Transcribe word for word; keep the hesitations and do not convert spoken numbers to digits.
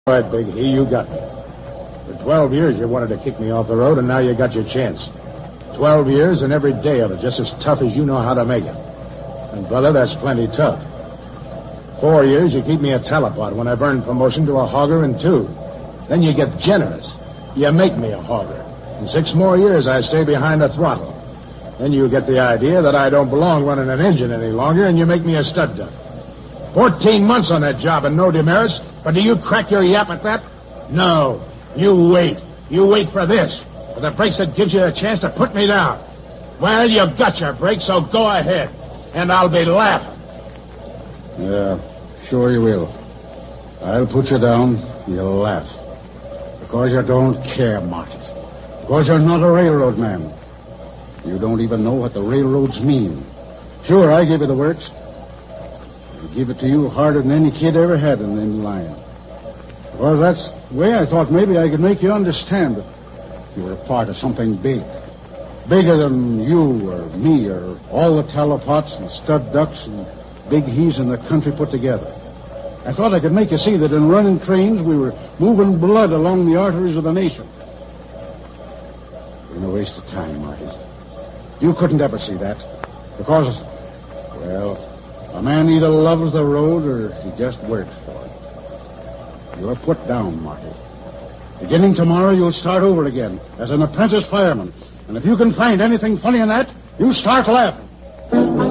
All right, Big He, you got me. For twelve years you wanted to kick me off the road, and now you got your chance. Twelve years and every day of it just as tough as you know how to make it. And, brother, that's plenty tough. Four years you keep me a telepod when I've earned promotion to a hogger in two. Then you get generous. You make me a hogger. In six more years I stay behind the throttle. Then you get the idea that I don't belong running an engine any longer, and you make me a stud duck. Fourteen months on that job and no demerits, but do you crack your yap at that? No. You wait. You wait for this. For the breaks that gives you a chance to put me down. Well, you've got your break, so go ahead. And I'll be laughing. Yeah, sure you will. I'll put you down. You'll laugh. Because you don't care, Marty. Because you're not a railroad man. You don't even know what the railroads mean. Sure, I gave you the works. I give it to you harder than any kid ever had in them line. Well, that's the way I thought maybe I could make you understand that you were a part of something big. Bigger than you or me or all the telepots and stud ducks and Big He's in the country put together. I thought I could make you see that in running trains we were moving blood along the arteries of the nation. It was a waste of time, Marty. You couldn't ever see that. Because, well, a man either loves the road or he just works for it. You're put down, Marty. Beginning tomorrow, you'll start over again as an apprentice fireman. And if you can find anything funny in that, you start laughing.